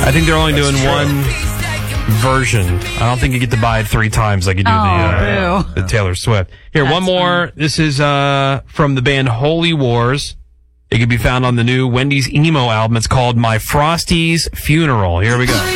I think they're only doing one version. I don't think you get to buy it 3 times like you do the Taylor Swift. Here, one more. This is from the band Holy Wars. It can be found on the new Wendy's Emo album. It's called My Frosty's Funeral. Here we go.